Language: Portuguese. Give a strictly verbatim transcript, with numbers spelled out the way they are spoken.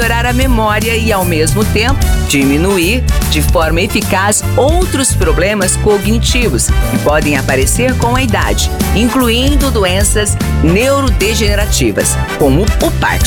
melhorar a memória e, ao mesmo tempo, diminuir de forma eficaz outros problemas cognitivos que podem aparecer com a idade, incluindo doenças neurodegenerativas, como o Parkinson.